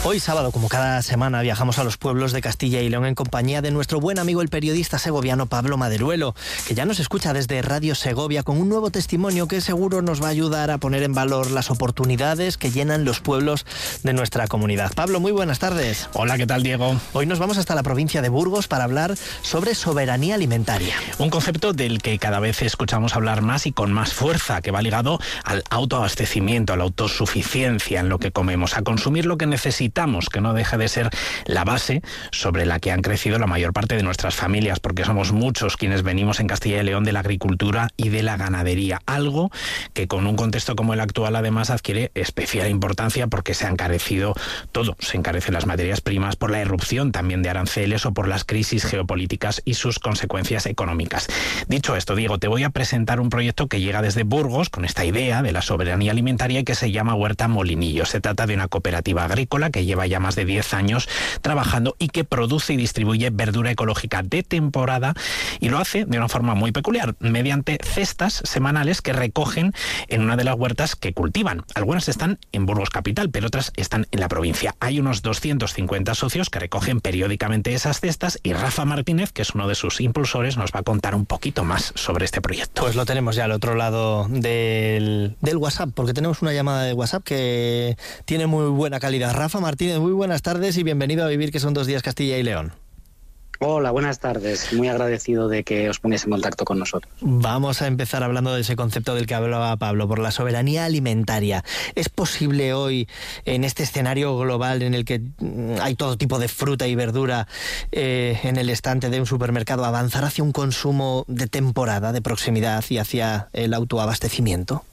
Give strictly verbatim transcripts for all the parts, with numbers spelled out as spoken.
Hoy sábado, como cada semana, viajamos a los pueblos de Castilla y León en compañía de nuestro buen amigo el periodista segoviano Pablo Maderuelo, que ya nos escucha desde Radio Segovia con un nuevo testimonio que seguro nos va a ayudar a poner en valor las oportunidades que llenan los pueblos de nuestra comunidad. Pablo, muy buenas tardes. Hola, ¿qué tal, Diego? Hoy nos vamos hasta la provincia de Burgos para hablar sobre soberanía alimentaria. Un concepto del que cada vez escuchamos hablar más y con más fuerza, que va ligado al autoabastecimiento, a la autosuficiencia en lo que comemos, a consumir lo que necesitamos, que no deja de ser la base sobre la que han crecido la mayor parte de nuestras familias, porque somos muchos quienes venimos en Castilla y León de la agricultura y de la ganadería, algo que con un contexto como el actual además adquiere especial importancia porque se ha encarecido todo, se encarecen las materias primas por la irrupción también de aranceles o por las crisis geopolíticas y sus consecuencias económicas. Dicho esto, Diego, te voy a presentar un proyecto que llega desde Burgos con esta idea de la soberanía alimentaria y que se llama Huerta Molinillo. Se trata de una cooperativa agrícola que lleva ya más de diez años trabajando y que produce y distribuye verdura ecológica de temporada, y lo hace de una forma muy peculiar, mediante cestas semanales que recogen en una de las huertas que cultivan. Algunas están en Burgos capital, pero otras están en la provincia. Hay unos doscientos cincuenta socios que recogen periódicamente esas cestas, y Rafa Martínez, que es uno de sus impulsores, nos va a contar un poquito más sobre este proyecto. Pues lo tenemos ya al otro lado del, del WhatsApp, porque tenemos una llamada de WhatsApp que tiene muy buena calidad. Rafa Martínez, muy buenas tardes y bienvenido a Vivir, que son dos días Castilla y León. Hola, buenas tardes. Muy agradecido de que os pongáis en contacto con nosotros. Vamos a empezar hablando de ese concepto del que hablaba Pablo, por la soberanía alimentaria. ¿Es posible hoy, en este escenario global en el que hay todo tipo de fruta y verdura eh, en el estante de un supermercado, avanzar hacia un consumo de temporada, de proximidad y hacia el autoabastecimiento?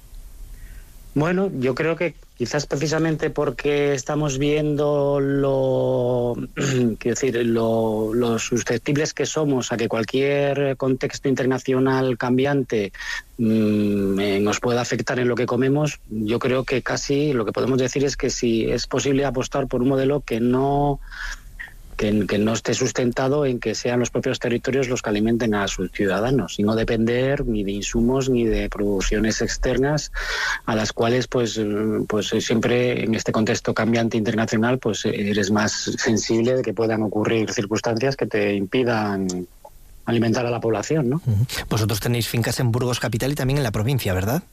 Bueno, yo creo que quizás precisamente porque estamos viendo lo, quiero decir, lo, lo susceptibles que somos a que cualquier contexto internacional cambiante mmm, nos pueda afectar en lo que comemos, yo creo que casi lo que podemos decir es que si es posible apostar por un modelo que no... Que, que no esté sustentado en que sean los propios territorios los que alimenten a sus ciudadanos, y no depender ni de insumos ni de producciones externas a las cuales pues, pues siempre en este contexto cambiante internacional pues eres más sensible de que puedan ocurrir circunstancias que te impidan alimentar a la población, ¿no? Vosotros tenéis fincas en Burgos capital y también en la provincia, ¿verdad?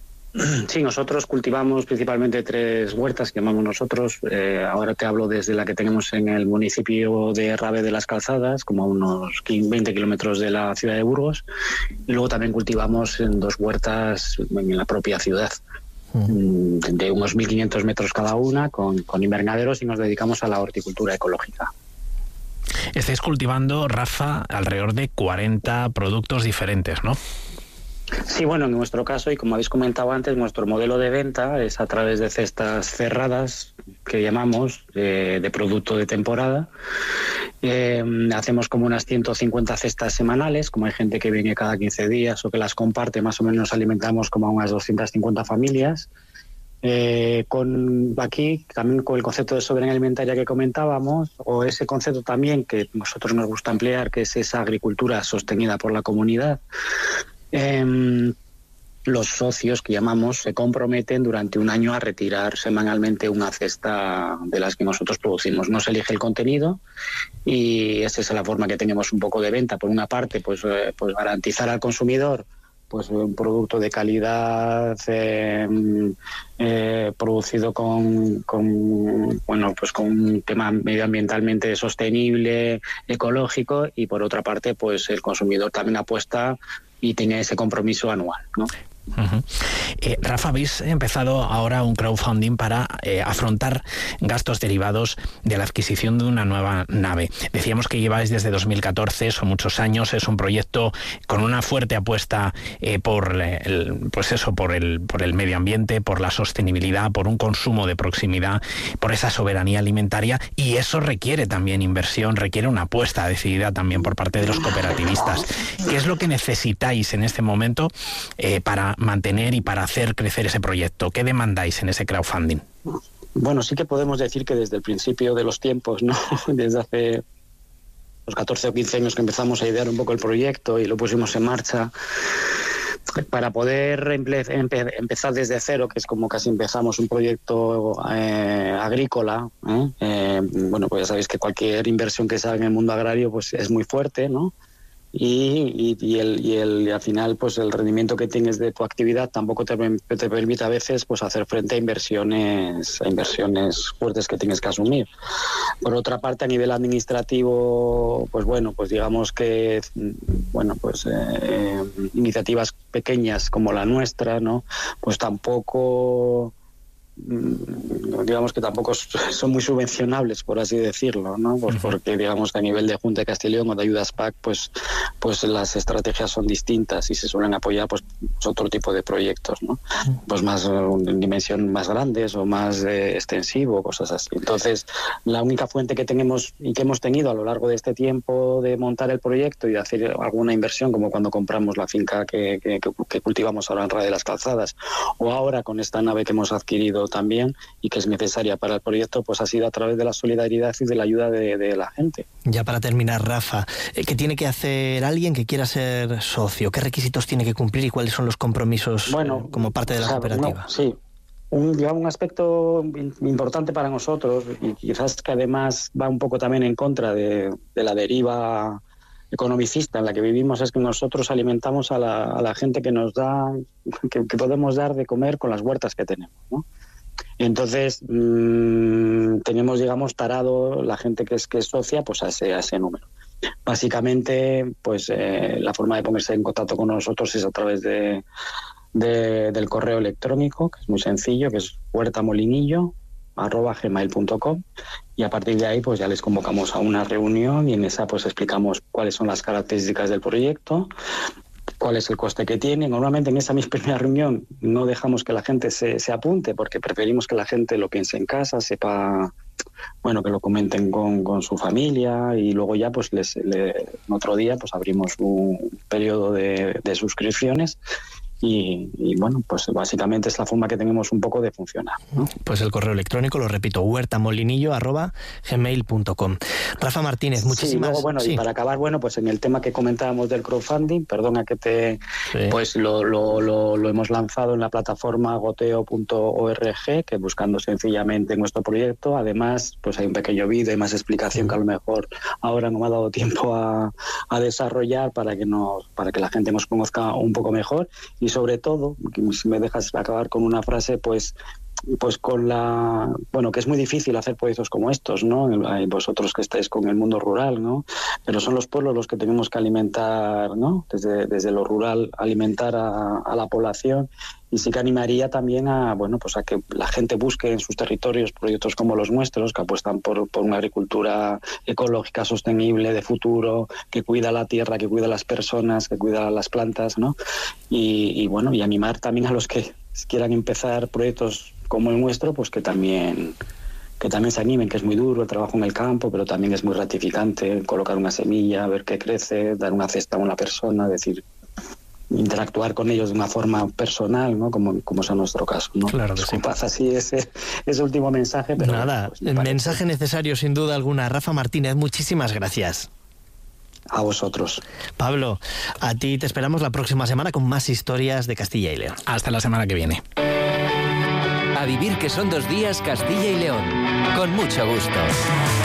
Sí, nosotros cultivamos principalmente tres huertas que llamamos nosotros. Eh, ahora te hablo desde la que tenemos en el municipio de Rabe de las Calzadas, como a unos veinte kilómetros de la ciudad de Burgos. Y luego también cultivamos en dos huertas en la propia ciudad, mm. de unos mil quinientos metros cada una, con, con invernaderos, y nos dedicamos a la horticultura ecológica. Estáis cultivando, Rafa, alrededor de cuarenta productos diferentes, ¿no? Sí, bueno, en nuestro caso, y como habéis comentado antes, nuestro modelo de venta es a través de cestas cerradas, que llamamos, eh, de producto de temporada. Eh, hacemos como unas ciento cincuenta cestas semanales, como hay gente que viene cada quince días o que las comparte, más o menos nos alimentamos como a unas doscientas cincuenta familias. Eh, con aquí también con el concepto de soberanía alimentaria que comentábamos, o ese concepto también que a nosotros nos gusta emplear, que es esa agricultura sostenida por la comunidad. Eh, los socios, que llamamos, se comprometen durante un año a retirar semanalmente una cesta de las que nosotros producimos. No se elige el contenido, y esa es la forma que tenemos un poco de venta. Por una parte, pues, eh, pues garantizar al consumidor pues un producto de calidad, eh, eh, producido con, con bueno pues con un tema medioambientalmente sostenible, ecológico, y por otra parte pues el consumidor también apuesta y tiene ese compromiso anual, ¿no? Uh-huh. eh, Rafa, habéis empezado ahora un crowdfunding para eh, afrontar gastos derivados de la adquisición de una nueva nave. Decíamos que lleváis desde dos mil catorce, son muchos años, es un proyecto con una fuerte apuesta eh, por el, pues eso, por el, por el medio ambiente, por la sostenibilidad, por un consumo de proximidad, por esa soberanía alimentaria, y eso requiere también inversión, requiere una apuesta decidida también por parte de los cooperativistas. ¿Qué es lo que necesitáis en este momento eh, para mantener y para hacer crecer ese proyecto? ¿Qué demandáis en ese crowdfunding? Bueno, sí que podemos decir que desde el principio de los tiempos, ¿no? Desde hace los catorce o quince años que empezamos a idear un poco el proyecto y lo pusimos en marcha, para poder empe- empe- empezar desde cero, que es como casi empezamos un proyecto eh, agrícola, ¿eh? Eh, bueno, pues ya sabéis que cualquier inversión que se haga en el mundo agrario pues es muy fuerte, ¿no? Y, y, y, el, y, el, y al final pues el rendimiento que tienes de tu actividad tampoco te, te permite a veces pues hacer frente a inversiones a inversiones fuertes que tienes que asumir. Por otra parte, a nivel administrativo, pues bueno, pues digamos que bueno, pues eh, iniciativas pequeñas como la nuestra, ¿no? Pues tampoco digamos que tampoco son muy subvencionables, por así decirlo, ¿no? Pues porque digamos que a nivel de Junta de Castilla y León o de ayudas P A C, pues, pues las estrategias son distintas y se suelen apoyar pues otro tipo de proyectos, ¿no? Pues más en dimensión más grandes o más eh, extensivo, cosas así. Entonces, la única fuente que tenemos y que hemos tenido a lo largo de este tiempo de montar el proyecto y de hacer alguna inversión, como cuando compramos la finca que, que, que cultivamos ahora en Rade de las Calzadas, o ahora con esta nave que hemos adquirido también y que es necesaria para el proyecto, pues ha sido a través de la solidaridad y de la ayuda de, de la gente. Ya para terminar, Rafa, ¿qué tiene que hacer alguien que quiera ser socio? ¿Qué requisitos tiene que cumplir y cuáles son los compromisos bueno, eh, como parte de la o sea, cooperativa? No, sí, un, digamos, un aspecto importante para nosotros y quizás que además va un poco también en contra de, de la deriva economicista en la que vivimos, es que nosotros alimentamos a la, a la gente que nos da, que, que podemos dar de comer con las huertas que tenemos, ¿no? Entonces mmm, tenemos, digamos, tarado la gente que es que es socia, pues a ese, a ese número. Básicamente, pues eh, la forma de ponerse en contacto con nosotros es a través de, de del correo electrónico, que es muy sencillo, que es huertamolinillo arroba gmail punto com, y a partir de ahí pues ya les convocamos a una reunión y en esa pues explicamos cuáles son las características del proyecto, cuál es el coste que tiene. Normalmente en esa misma primera reunión no dejamos que la gente se, se apunte porque preferimos que la gente lo piense en casa, sepa, bueno, que lo comenten con, con su familia y luego ya pues les, le, otro día pues abrimos un periodo de, de suscripciones. Y, y bueno, pues básicamente es la forma que tenemos un poco de funcionar, ¿no? Pues el correo electrónico, lo repito, huertamolinillo arroba gmail punto com. Rafa Martínez, muchísimas... Sí, luego, bueno, sí. Y para acabar, bueno, pues en el tema que comentábamos del crowdfunding, perdona que te... Sí. Pues lo, lo, lo, lo hemos lanzado en la plataforma goteo punto org, que buscando sencillamente nuestro proyecto, además, pues hay un pequeño vídeo y más explicación que a lo mejor ahora no me ha dado tiempo a, a desarrollar para que, nos, para que la gente nos conozca un poco mejor. Y sobre todo, si me dejas acabar con una frase, pues pues con la... Bueno, que es muy difícil hacer proyectos como estos, ¿no? Vosotros que estáis con el mundo rural, ¿no? Pero son los pueblos los que tenemos que alimentar, ¿no? Desde, desde lo rural, alimentar a, a la población. Y sí que animaría también a, bueno, pues a que la gente busque en sus territorios proyectos como los nuestros, que apuestan por, por una agricultura ecológica, sostenible, de futuro, que cuida la tierra, que cuida las personas, que cuida las plantas, ¿no? Y, y bueno, y animar también a los que quieran empezar proyectos como el nuestro, pues que también que también se animen, que es muy duro el trabajo en el campo, pero también es muy gratificante colocar una semilla, ver qué crece, dar una cesta a una persona, decir, interactuar con ellos de una forma personal, ¿no? Como, como es en nuestro caso, ¿no? Claro que sí. Pasa así ese, ese último mensaje, pero nada, pues, el mensaje necesario sin duda alguna. Rafa Martínez, muchísimas gracias. A vosotros. Pablo, a ti te esperamos la próxima semana con más historias de Castilla y León. Hasta la semana que viene. A vivir que son dos días Castilla y León. Con mucho gusto.